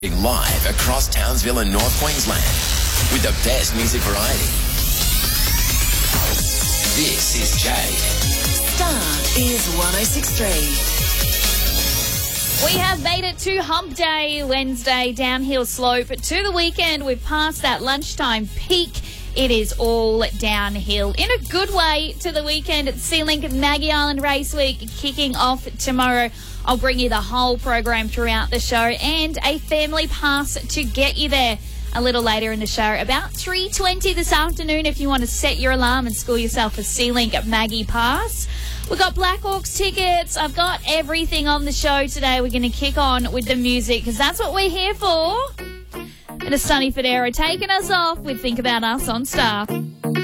Live across Townsville and North Queensland with the best music variety. This is Jade. Star is 106.3. We have made it to Hump Day, Wednesday, downhill slope to the weekend. We've passed that lunchtime peak. It is all downhill in a good way to the weekend at SeaLink Maggie Island Race Week kicking off tomorrow. I'll bring you the whole program throughout the show and a family pass to get you there a little later in the show, about 3:20 this afternoon if you want to set your alarm and score yourself a SeaLink Maggie pass. We've got Blackhawks tickets. I've got everything on the show today. We're going to kick on with the music because that's what we're here for. And a Sonny Fodera taking us off with Think About Us on Star.